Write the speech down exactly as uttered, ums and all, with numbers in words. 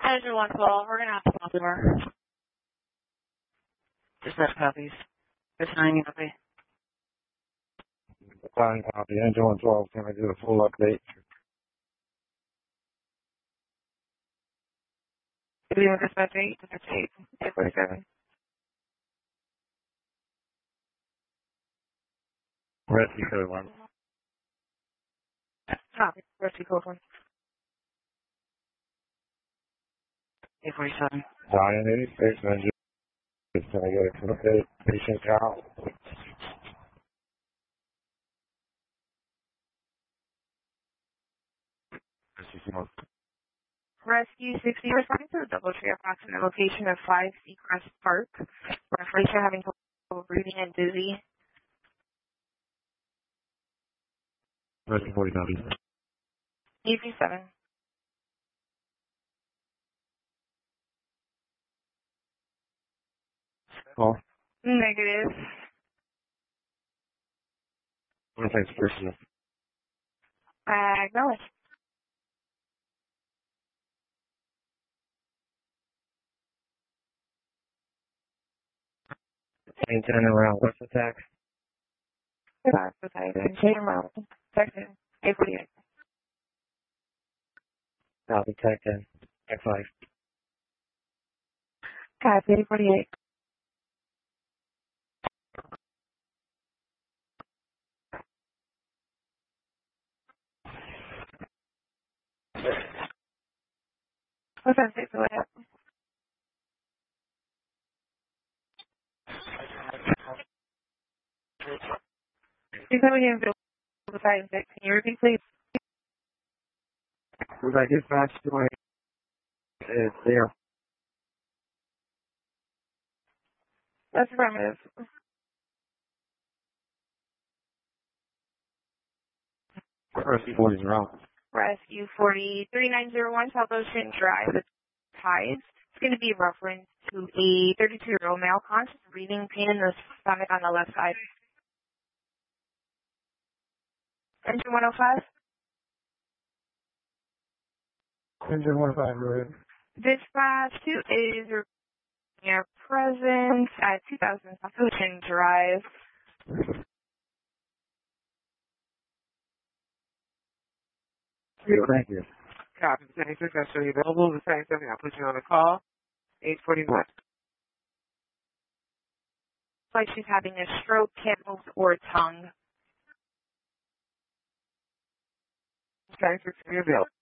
Manager one twelve, we're going to have to call over. Just left copies. Just signing copy. Fine copy. Engine one twelve, can I do a full update? Did you want dispatch eight? Dispatch eight. eight forty-seven. Rescue code one. Copy. Rescue code one. eight forty-seven. Zion eighty-six, engine. Can I get a full update? Patient count. Rescue smoke. Rescue sixty responding to the Doubletree approximate location of five Seacrest Park. Reference having trouble breathing and dizzy. Rescue forty copy. eighty-seven. Call. Negative. One thanks, person. Uh, acknowledge. Ten ten around. What's the tax? Five. Change amount. Texas. eight forty-eight. Copy, tech ten. X five. Copy. eight forty-eight. What's that six away? You said we didn't feel the side six. Can you repeat, please? Was I dispatched to my is there? That's affirmative. Rescue forty is wrong. Rescue forty three nine zero one South Ocean Drive. The Tides. It's going to be reference to a thirty-two-year-old male conscious breathing pain in the stomach on the left side. Engine one oh five. Engine one oh five, go ahead. Dispatch two is your presence at two thousand South Ocean Drive. Thank you. Copy. seventy-six, I show you available. The seventy-seven, I'll put you on the call. eight forty-one. It's like she's having a stroke, can't move or tongue. seventy-six, available.